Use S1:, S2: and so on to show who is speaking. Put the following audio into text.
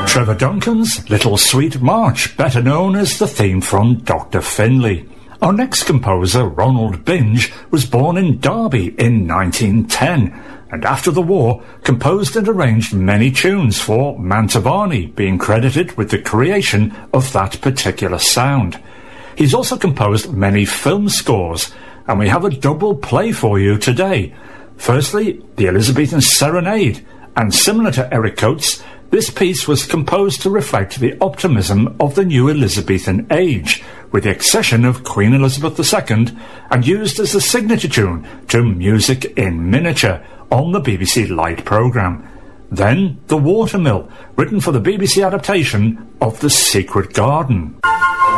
S1: Trevor Duncan's Little Sweet March, better known as the theme from Dr. Finlay. Our next composer, Ronald Binge, was born in Derby in 1910, and after the war composed and arranged many tunes for Mantovani, being credited with the creation of that particular sound. He's also composed many film scores, and we have a double play for you today. Firstly, the Elizabethan Serenade, and similar to Eric Coates, this piece was composed to reflect the optimism of the new Elizabethan age, with the accession of Queen Elizabeth II, and used as the signature tune to Music in Miniature on the BBC Light programme. Then The Watermill, written for the BBC adaptation of The Secret Garden.